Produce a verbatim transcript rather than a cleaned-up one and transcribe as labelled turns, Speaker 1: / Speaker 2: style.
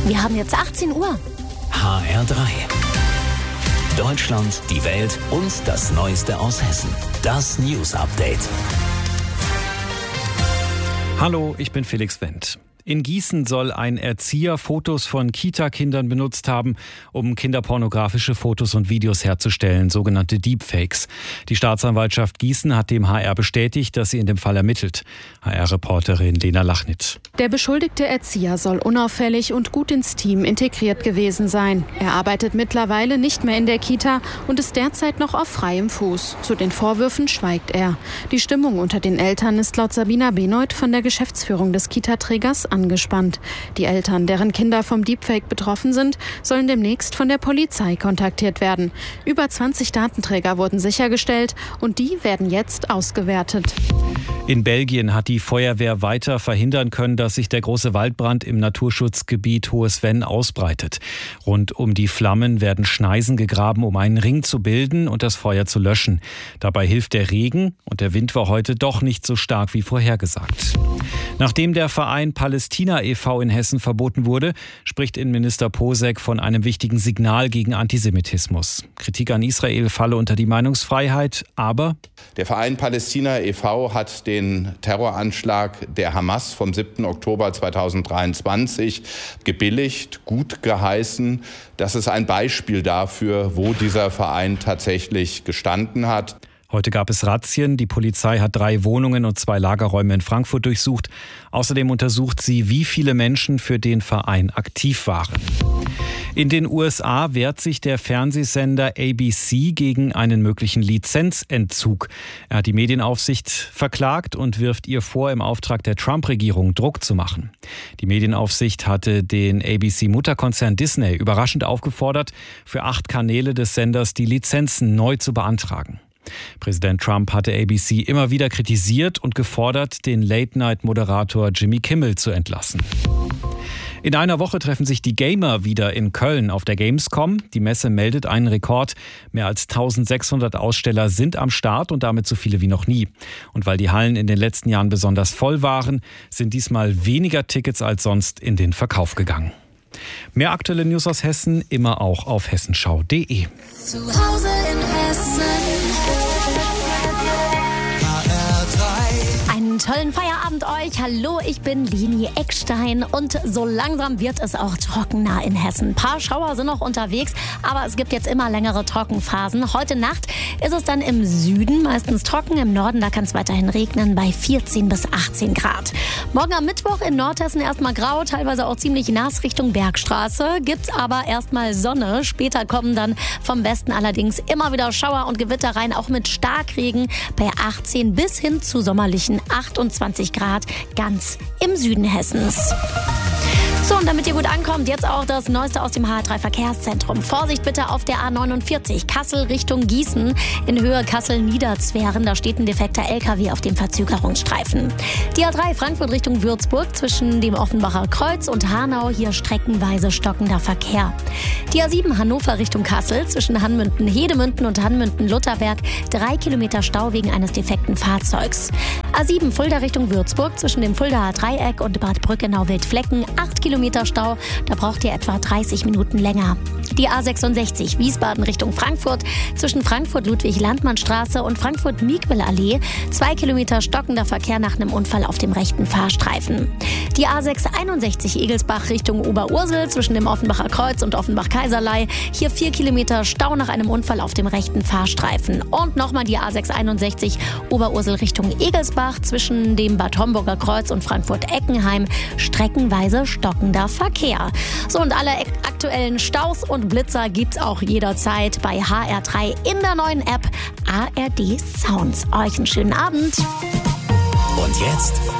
Speaker 1: Wir haben jetzt achtzehn Uhr.
Speaker 2: H R drei. Deutschland, die Welt und das Neueste aus Hessen. Das News Update.
Speaker 3: Hallo, ich bin Felix Wendt. In Gießen soll ein Erzieher Fotos von Kita-Kindern benutzt haben, um kinderpornografische Fotos und Videos herzustellen, sogenannte Deepfakes. Die Staatsanwaltschaft Gießen hat dem H R bestätigt, dass sie in dem Fall ermittelt. H R-Reporterin Lena Lachnit.
Speaker 4: Der beschuldigte Erzieher soll unauffällig und gut ins Team integriert gewesen sein. Er arbeitet mittlerweile nicht mehr in der Kita und ist derzeit noch auf freiem Fuß. Zu den Vorwürfen schweigt er. Die Stimmung unter den Eltern ist laut Sabina Benoit von der Geschäftsführung des Kita-Trägers angespannt. Die Eltern, deren Kinder vom Deepfake betroffen sind, sollen demnächst von der Polizei kontaktiert werden. Über zwanzig Datenträger wurden sichergestellt und die werden jetzt ausgewertet.
Speaker 3: In Belgien hat die Feuerwehr weiter verhindern können, dass sich der große Waldbrand im Naturschutzgebiet Hohes Venn ausbreitet. Rund um die Flammen werden Schneisen gegraben, um einen Ring zu bilden und das Feuer zu löschen. Dabei hilft der Regen und der Wind war heute doch nicht so stark wie vorhergesagt. Nachdem der Verein Palästina e V in Hessen verboten wurde, spricht Innenminister Posek von einem wichtigen Signal gegen Antisemitismus. Kritik an Israel falle unter die Meinungsfreiheit, aber
Speaker 5: der Verein Palästina e V hat den Terroranschlag der Hamas vom siebten Oktober zweitausenddreiundzwanzig gebilligt, gut geheißen. Das ist ein Beispiel dafür, wo dieser Verein tatsächlich gestanden hat.
Speaker 3: Heute gab es Razzien. Die Polizei hat drei Wohnungen und zwei Lagerräume in Frankfurt durchsucht. Außerdem untersucht sie, wie viele Menschen für den Verein aktiv waren. In den U S A wehrt sich der Fernsehsender A B C gegen einen möglichen Lizenzentzug. Er hat die Medienaufsicht verklagt und wirft ihr vor, im Auftrag der Trump-Regierung Druck zu machen. Die Medienaufsicht hatte den A B C-Mutterkonzern Disney überraschend aufgefordert, für acht Kanäle des Senders die Lizenzen neu zu beantragen. Präsident Trump hatte A B C immer wieder kritisiert und gefordert, den Late-Night-Moderator Jimmy Kimmel zu entlassen. In einer Woche treffen sich die Gamer wieder in Köln auf der Gamescom. Die Messe meldet einen Rekord. Mehr als eintausendsechshundert Aussteller sind am Start und damit so viele wie noch nie. Und weil die Hallen in den letzten Jahren besonders voll waren, sind diesmal weniger Tickets als sonst in den Verkauf gegangen. Mehr aktuelle News aus Hessen immer auch auf hessenschau punkt de.
Speaker 1: Zu Hause in Hessen. Einen tollen Feierabend euch. Hallo, ich bin Leni Eckstein und so langsam wird es auch trockener in Hessen. Ein paar Schauer sind noch unterwegs, aber es gibt jetzt immer längere Trockenphasen. Heute Nacht ist es dann im Süden meistens trocken, im Norden, da kann es weiterhin regnen bei vierzehn bis achtzehn Grad. Morgen am Mittwoch in Nordhessen erstmal grau, teilweise auch ziemlich nass Richtung Bergstraße. Gibt's aber erstmal Sonne. Später kommen dann vom Westen allerdings immer wieder Schauer und Gewitter rein, auch mit Starkregen bei achtzehn bis hin zu sommerlichen achtundzwanzig Grad ganz im Süden Hessens. So, und damit ihr gut ankommt, jetzt auch das Neueste aus dem H R drei Verkehrszentrum. Vorsicht bitte auf der A neunundvierzig, Kassel Richtung Gießen, in Höhe Kassel-Niederzweren. Da steht ein defekter L K W auf dem Verzögerungsstreifen. Die A drei Frankfurt Richtung Würzburg zwischen dem Offenbacher Kreuz und Hanau, hier streckenweise stockender Verkehr. Die A sieben Hannover Richtung Kassel zwischen Hanmünden-Hedemünden und Hanmünden-Lutherberg, drei Kilometer Stau wegen eines defekten Fahrzeugs. A sieben Fulda Richtung Würzburg zwischen dem Fuldaer Dreieck und Bad Brückenau-Wildflecken, acht Kilometer Stau, da braucht ihr etwa dreißig Minuten länger. Die A sechsundsechzig Wiesbaden Richtung Frankfurt zwischen Frankfurt-Ludwig-Landmann-Straße und Frankfurt-Miegwell-Allee, zwei Kilometer stockender Verkehr nach einem Unfall auf dem rechten Fahrstreifen. Die A sechshunderteinundsechzig Egelsbach Richtung Oberursel zwischen dem Offenbacher Kreuz und Offenbach-Kaiserlei, hier vier Kilometer Stau nach einem Unfall auf dem rechten Fahrstreifen. Und nochmal die A sechshunderteinundsechzig Oberursel Richtung Egelsbach zwischen dem Bad Homburger Kreuz und Frankfurt-Eckenheim, streckenweise stockender Verkehr. So, und alle aktuellen Staus und Blitzer gibt's auch jederzeit bei H R drei in der neuen App A R D Sounds. Euch einen schönen Abend.
Speaker 2: Und jetzt